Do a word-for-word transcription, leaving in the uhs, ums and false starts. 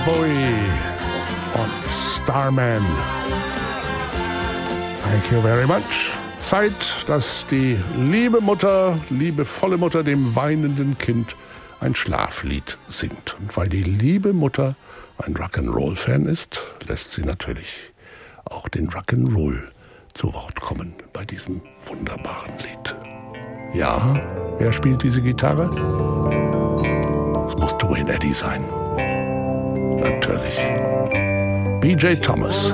Bowie und Starman. Thank you very much. Zeit, dass die liebe Mutter, liebevolle Mutter dem weinenden Kind ein Schlaflied singt. Und weil die liebe Mutter ein Rock'n'Roll-Fan ist, lässt sie natürlich auch den Rock'n'Roll zu Wort kommen bei diesem wunderbaren Lied. Ja, wer spielt diese Gitarre? Es muss Duane Eddy sein. Natürlich. B J Thomas.